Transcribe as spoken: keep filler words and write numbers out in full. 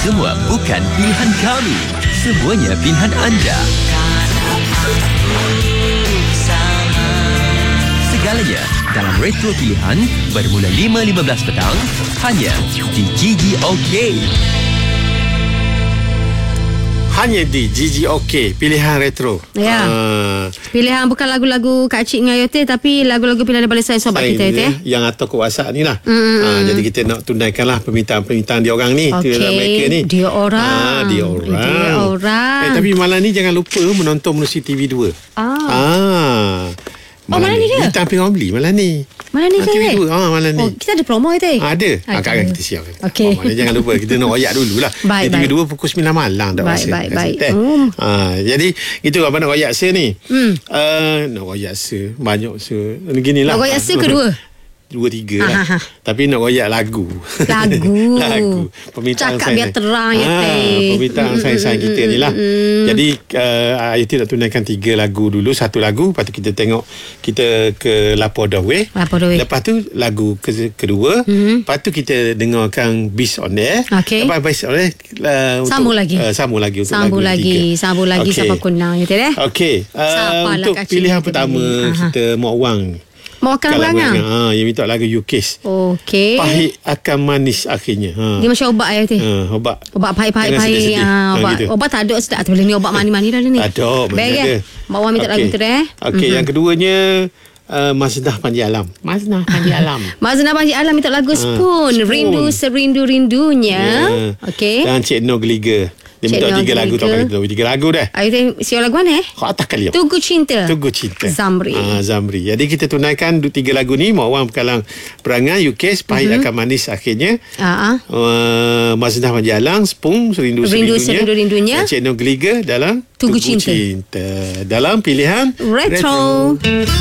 Semua bukan pilihan kami, semuanya pilihan anda. Segalanya dalam Retro Pilihan bermula lima lima belas petang hanya di Gigi OK. Hanya di Gigi OK, pilihan retro. Ya. Uh, pilihan bukan lagu-lagu Kak Cik dengan Yote, tapi lagu-lagu pilihan daripada saya sobat kita Yote. Yang atau ke WhatsApp ni lah. Mm. Uh, jadi kita nak tunaikanlah permintaan-permintaan dia orang ni. Okay. Mereka ni. Dia orang. Ah, dia orang. Dia orang. Eh, tapi malam ni jangan lupa menonton menerusi T V dua. Ah. ah. Oh, malam ni ke? Bintang Pilihan beli malam ni. Malam ni ke? T V dua. Ah, malam ni. Oh, kita ada promo Yote? Ah, ada. Ada. Akan kita siap. Okey. Oh, jangan lupa kita nak royak dululah. Baik, T V dua baik. pukul sembilan malam dah Baik, rasa. baik, baik. Eh. Hmm. Ah, jadi itu apa nak royak se ni? Hmm. Uh, nak royak se banyak se. Beginilah. Nak royak se kedua? Dua tiga lah. Aha. Tapi nak royak lagu. Lagu. Lagu. Permintaan Cakap biar terang ya, ah, teh. permintaan Mm, sayang-sayang mm, kita mm, ni lah. mm. Jadi uh, Ayati nak tunaikan tiga lagu dulu. Satu lagu, lepas tu kita tengok, kita ke Lapor Dawe. Lapor Dawe. Lepas tu lagu ke- kedua. Mm-hmm. Lepas tu kita dengarkan Beast on Air. Okey. Lepas Beast on Air uh, untuk, Sambung lagi. uh, Sambung lagi untuk Sambung lagu lagi. ketiga. Sambung lagi Okey. siapa kunang Yote eh? Okey. Uh, Siapalah untuk Kak Cik pilihan kita pertama pilih. Aha. kita Mok Wang. Mau makan Kalau berangang? ha, yang minta lagu U K. Okey. Pahit akan manis akhirnya. Ha. Dia macam ubat ya Yote? Ha, obat. Ubat pahit-pahit Jangan pahit. sedih-sedih. Ah, Ha, ubat, gitu. ubat tak ada sedap. Boleh ni ubat mani-mani dah ni. Ada, Baik mana ya. ada. Mak Wan minta lagu tu dah eh. Okey, mm-hmm. yang keduanya uh, Maznah Panji Alam. Maznah Panji Alam. Maznah Panji Alam minta lagu Spoon. Spoon. Rindu serindu-rindunya. Yeah. Okey. Dan Cik No Geliga. Dia Cik minta Noh tiga lagu. Geliga. Tahu kita tahu tiga lagu dah. Ayo tengok siapa lagu mana eh? Kau atas kali. Tugu Cinta. Tugu Cinta. Zamri. Ah, Zamri. Jadi kita tunaikan tiga lagu ni. Mak Wang Pekalang Perangai, U K, Pahit mm-hmm. akan manis akhirnya. Ah, ah. Uh, Maznah Panji Alam, Spoon, Serindu Rindu Serindunya. Serindu-Rindunya. Dan Cik No Geliga dalam Tugu Cinta. Cinta. Dalam pilihan Retro. Retro.